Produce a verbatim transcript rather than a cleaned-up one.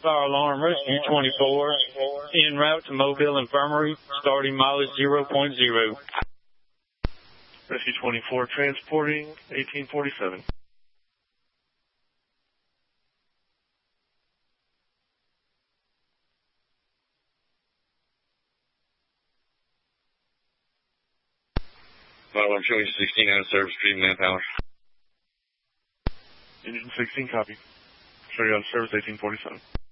fire alarm, Rescue twenty-four, en route to Mobile Infirmary, starting mileage zero point zero. Rescue twenty-four transporting eighteen forty-seven. Model showing sixteen out of service, stream manpower. Engine sixteen, copy. Show you out of service eighteen forty-seven.